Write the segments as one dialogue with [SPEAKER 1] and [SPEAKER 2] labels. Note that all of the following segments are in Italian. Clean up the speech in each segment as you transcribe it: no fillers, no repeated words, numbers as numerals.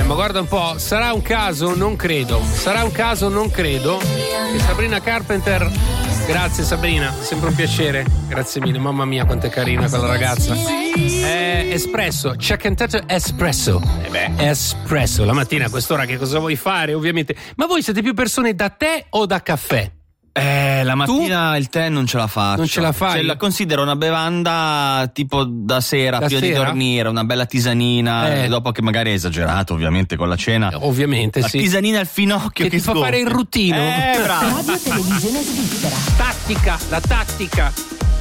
[SPEAKER 1] Ma guarda un po', sarà un caso? Non credo. Sarà un caso? Non credo. E Sabrina Carpenter, grazie Sabrina, sempre un piacere. Grazie mille, mamma mia quanto è carina quella ragazza. Espresso, ci ha cantato Espresso. Espresso, la mattina a quest'ora che cosa vuoi fare ovviamente? Ma voi siete più persone da tè o da caffè?
[SPEAKER 2] La mattina il tè non ce la faccio.
[SPEAKER 1] Non ce la fai?
[SPEAKER 2] Cioè, la considero una bevanda tipo da sera, prima di dormire, una bella tisanina, dopo che magari hai esagerato ovviamente con la cena.
[SPEAKER 1] Ovviamente,
[SPEAKER 2] la
[SPEAKER 1] sì.
[SPEAKER 2] Tisanina al finocchio
[SPEAKER 1] che ti fa fare il ruttino.
[SPEAKER 2] Bravo.
[SPEAKER 3] Radio Televisione Svizzera.
[SPEAKER 1] Tattica, la tattica.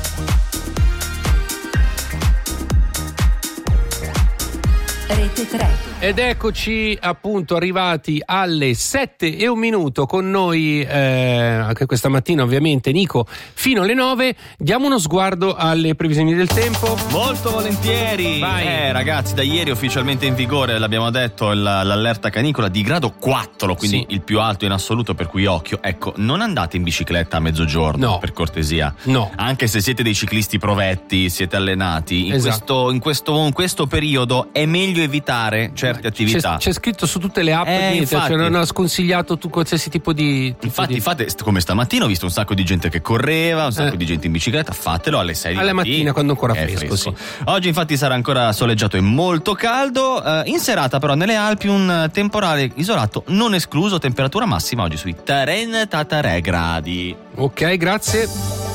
[SPEAKER 3] Rete 3.
[SPEAKER 1] Ed eccoci appunto arrivati alle 7:01 con noi anche questa mattina ovviamente Nico fino alle 9. Diamo uno sguardo alle previsioni del tempo.
[SPEAKER 2] Molto volentieri.
[SPEAKER 1] Vai.
[SPEAKER 2] Ragazzi, da ieri ufficialmente in vigore, l'abbiamo detto, l'allerta canicola di grado 4, quindi il più alto in assoluto, per cui occhio. Ecco, non andate in bicicletta a mezzogiorno, per cortesia.
[SPEAKER 1] No.
[SPEAKER 2] Anche se siete dei ciclisti provetti, siete allenati, in questo periodo è meglio evitare certe attività.
[SPEAKER 1] C'è scritto su tutte le app, cioè non ha sconsigliato tu qualsiasi tipo di.
[SPEAKER 2] Infatti, fate come stamattina, ho visto un sacco di gente che correva, un sacco di gente in bicicletta. Fatelo alle 6
[SPEAKER 1] alla mattina quando ancora fresco. Sì.
[SPEAKER 2] Oggi infatti sarà ancora soleggiato e molto caldo. In serata però nelle Alpi un temporale isolato non escluso, temperatura massima oggi sui 33 gradi.
[SPEAKER 1] Ok, grazie.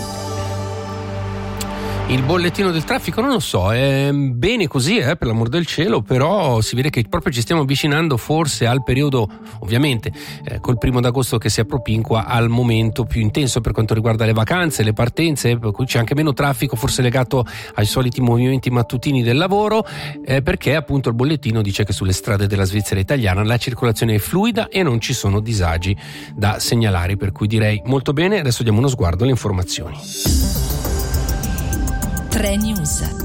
[SPEAKER 1] Il bollettino del traffico non lo so, è bene così, per l'amor del cielo, però si vede che proprio ci stiamo avvicinando forse al periodo, ovviamente col 1 d'agosto che si appropinqua al momento più intenso per quanto riguarda le vacanze, le partenze, per cui c'è anche meno traffico, forse legato ai soliti movimenti mattutini del lavoro, perché appunto il bollettino dice che sulle strade della Svizzera italiana la circolazione è fluida e non ci sono disagi da segnalare, per cui direi molto bene. Adesso diamo uno sguardo alle informazioni.
[SPEAKER 3] 3 News.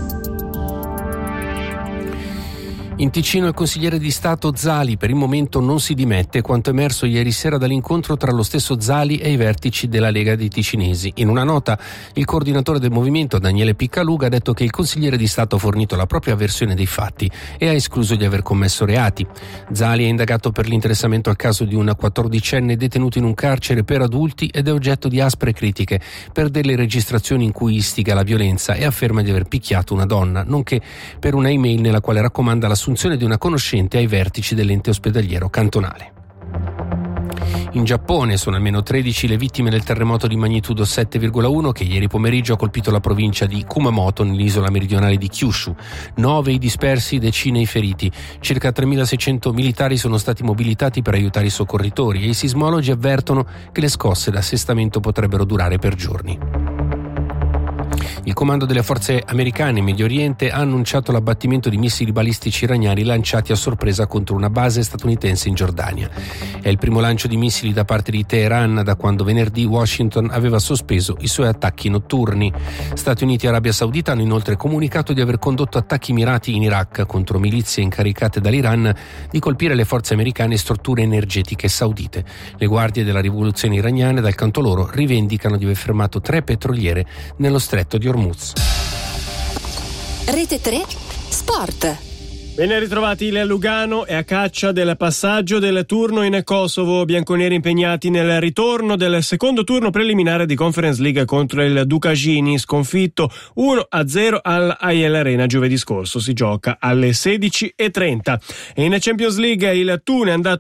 [SPEAKER 1] In Ticino il consigliere di Stato Zali per il momento non si dimette, quanto emerso ieri sera dall'incontro tra lo stesso Zali e i vertici della Lega dei Ticinesi. In una nota il coordinatore del movimento Daniele Piccaluga ha detto che il consigliere di Stato ha fornito la propria versione dei fatti e ha escluso di aver commesso reati. Zali è indagato per l'interessamento al caso di una 14enne detenuta in un carcere per adulti ed è oggetto di aspre critiche per delle registrazioni in cui istiga la violenza e afferma di aver picchiato una donna, nonché per una email nella quale raccomanda l'assunzione di una conoscente ai vertici dell'ente ospedaliero cantonale. In Giappone sono almeno 13 le vittime del terremoto di magnitudo 7,1 che ieri pomeriggio ha colpito la provincia di Kumamoto nell'isola meridionale di Kyushu. 9 i dispersi, decine i feriti. Circa 3.600 militari sono stati mobilitati per aiutare i soccorritori e i sismologi avvertono che le scosse d'assestamento potrebbero durare per giorni. Il comando delle forze americane in Medio Oriente ha annunciato l'abbattimento di missili balistici iraniani lanciati a sorpresa contro una base statunitense in Giordania. È il primo lancio di missili da parte di Teheran da quando venerdì Washington aveva sospeso i suoi attacchi notturni. Stati Uniti e Arabia Saudita hanno inoltre comunicato di aver condotto attacchi mirati in Iraq contro milizie incaricate dall'Iran di colpire le forze americane e strutture energetiche saudite. Le guardie della rivoluzione iraniana, dal canto loro, rivendicano di aver fermato 3 petroliere nello stretto di Hormuz.
[SPEAKER 3] Rete 3 Sport.
[SPEAKER 4] Ben ritrovati, il Lugano è a caccia del passaggio del turno in Kosovo. Bianconeri impegnati nel ritorno del secondo turno preliminare di Conference League contro il Ducagini, sconfitto 1-0 all'Aiel Arena giovedì scorso. Si gioca alle 16:30. E in Champions League il Thun è andato